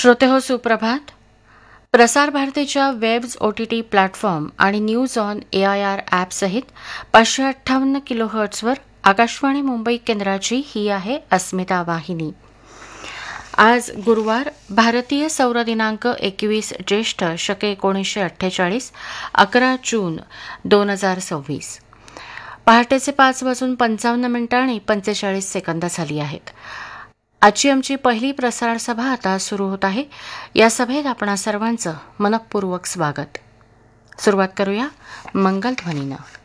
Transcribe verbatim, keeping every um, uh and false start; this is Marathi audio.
श्रोतेहो सुप्रभात. प्रसार भारतीच्या webs O T T platform आणि news on A I R ॲपसहित पाचशे अठ्ठावन्न किलोहर्ट्झवर आकाशवाणी मुंबई केंद्राची ही आहे अस्मिता वाहिनी. आज गुरुवार, भारतीय सौर दिनांक एकवीस ज्येष्ठ शके एकोणीसशे अठ्ठेचाळीस, अकरा जून दोन हजार सव्वीस. पहाटेचे पाच वाजून पंचावन्न मिनिटं आणि पंचेचाळीस सेकंद झाली आहेत. आजची आमची पहिली प्रसार सभा आता सुरू होत आहे. या सभेत आपणा सर्वांचं मनःपूर्वक स्वागत. सुरुवात करूया मंगलध्वनीनं.